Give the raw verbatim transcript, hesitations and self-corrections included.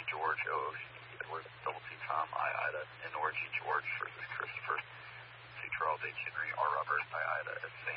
George, O O C, Edward, double T Tom, I Ida, N O R G George versus Christopher, C Charles H Henry, R Robert, I Ida, S Sam.